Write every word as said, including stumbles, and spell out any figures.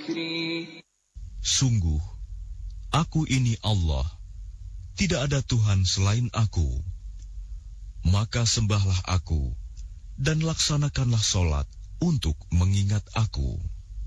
ذكري Sungguh, aku ini Allah, tidak ada Tuhan selain aku. Maka sembahlah aku, dan laksanakanlah solat untuk mengingat aku.